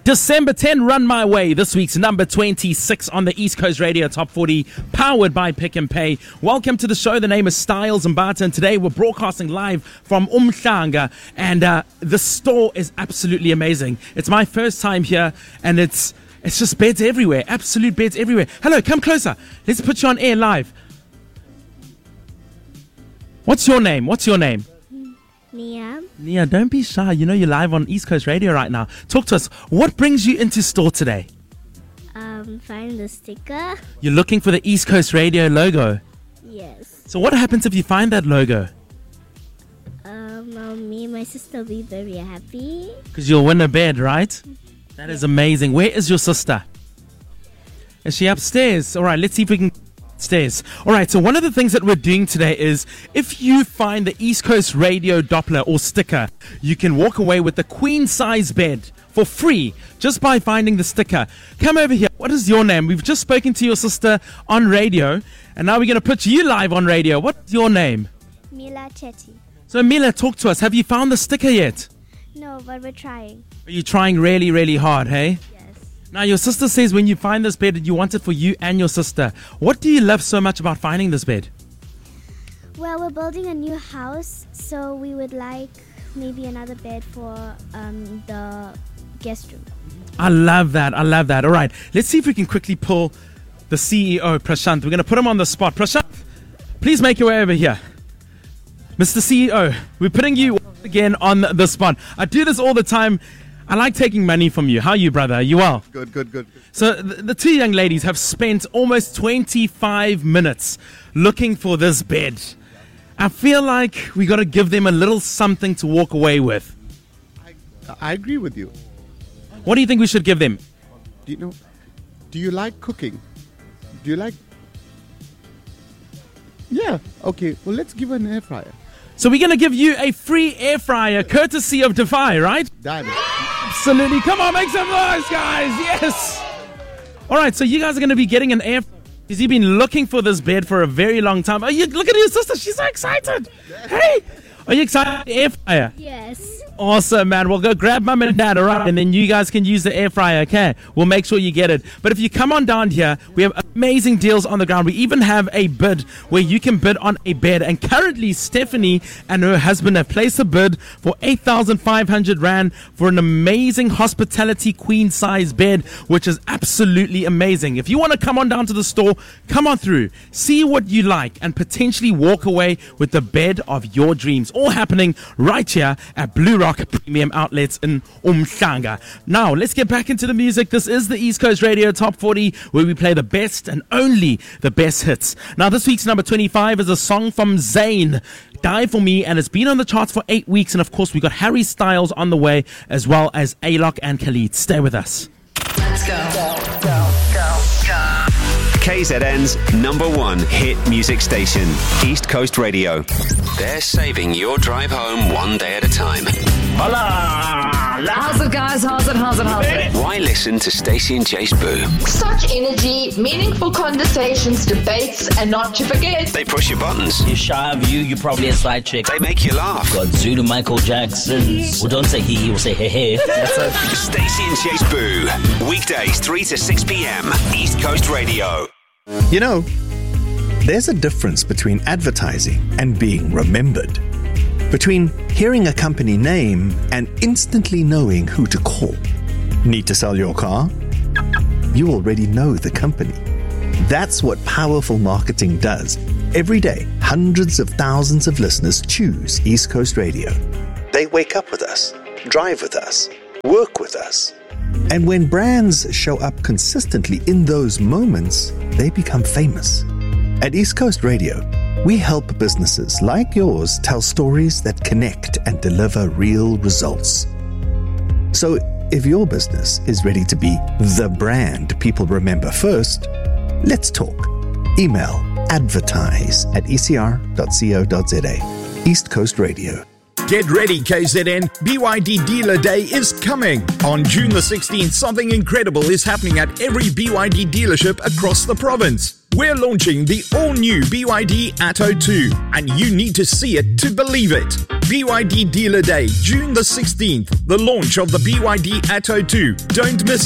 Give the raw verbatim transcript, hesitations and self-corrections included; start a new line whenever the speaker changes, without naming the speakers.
December tenth, Run My Way, this week's number twenty-six on the East Coast Radio Top forty, powered by Pick and Pay. Welcome to the show. The name is Styles Mbata, and today we're broadcasting live from Umhlanga, and uh, the store is absolutely amazing. It's my first time here, and it's it's just beds everywhere, absolute beds everywhere. Hello, come closer. Let's put you on air live. What's your name? What's your name?
Nia.
Nia, don't be shy. You know you're live on East Coast Radio right now. Talk to us. What brings you into store today?
Um, find the sticker.
You're looking for the East Coast Radio logo.
Yes.
So what happens if you find that logo?
Um, well, me and my sister will be very happy.
Because you'll win a bed, right? That is amazing. Where is your sister? Is she upstairs? All right, let's see if we can... Stairs. All right, so one of the things that we're doing today is if you find the East Coast Radio Doppler or sticker, you can walk away with the queen size bed for free just by finding the sticker. Come over here. What is your name? We've just spoken to your sister on radio, and now we're going to put you live on radio. What's your name?
Mila Chetty.
So Mila, talk to us. Have you found the sticker yet?
No, but we're trying.
Are you trying really, really hard, hey? Now, your sister says when you find this bed, you want it for you and your sister. What do you love so much about finding this bed?
Well, we're building a new house, so we would like maybe another bed for um, the guest room.
I love that. I love that. All right. Let's see if we can quickly pull the C E O, Prashant. We're going to put him on the spot. Prashant, please make your way over here. Mister C E O, we're putting you again on the spot. I do this all the time. I like taking money from you. How are you, brother? Are you well?
Good, good, good.
So the, the two young ladies have spent almost twenty-five minutes looking for this bed. I feel like we got to give them a little something to walk away with.
I, I agree with you.
What do you think we should give them?
Do you know? Do you like cooking? Do you like? Yeah. Okay. Well, let's give her an air fryer.
So we're going to give you a free air fryer courtesy of Defy, right?
Done.
Absolutely. Come on, make some noise, guys. Yes. All right, so you guys are going to be getting an air fryer because you've been looking for this bed for a very long time. Oh, you look at your sister. She's so excited. Hey, are you excited? Air fryer?
Yes.
Awesome, man. We'll go grab mum and dad, all right? And then you guys can use the air fryer, okay? We'll make sure you get it. But if you come on down here, we have amazing deals on the ground. We even have a bid where you can bid on a bed. And currently, Stephanie and her husband have placed a bid for eight thousand five hundred rand for an amazing hospitality queen-size bed, which is absolutely amazing. If you want to come on down to the store, come on through, see what you like, and potentially walk away with the bed of your dreams. All happening right here at Blue Rock Premium Outlets in Umhlanga. Now, let's get back into the music. This is the East Coast Radio Top forty, where we play the best and only the best hits. Now, this week's number twenty-five is a song from Zayn, Die For Me, and it's been on the charts for eight weeks. And of course, we got Harry Styles on the way, as well as Alok and Khalid. Stay with us.
Let's go. Go, go, go, go.
K Z N's number one hit music station, East Coast Radio. They're saving your drive home one day at a time.
How's it, guys? How's it? How's it? How's it?
Why listen to Stacey and Jace Boo?
Such energy, meaningful conversations, debates, and not to forget,
They push your buttons.
You're shy of you, you're probably a side chick.
They make you laugh.
Got Zulu Michael Jackson. Well, don't say he, he will say hey hey. That's a-
Stacey and Jace Boo. Weekdays, three to six p.m. East Coast Radio.
You know, there's a difference between advertising and being remembered. Between hearing a company name and instantly knowing who to call. Need to sell your car? You already know the company. That's what powerful marketing does. Every day, hundreds of thousands of listeners choose East Coast Radio. They wake up with us, drive with us, work with us. And when brands show up consistently in those moments, they become famous. At East Coast Radio, we help businesses like yours tell stories that connect and deliver real results. So if your business is ready to be the brand people remember first, let's talk. Email advertise at e c r dot co dot z a. East Coast Radio.
Get ready, K Z N. B Y D Dealer Day is coming. On June the sixteenth, something incredible is happening at every B Y D dealership across the province. We're launching the all-new B Y D Atto two, and you need to see it to believe it. B Y D Dealer Day, June the sixteenth, the launch of the B Y D Atto two. Don't miss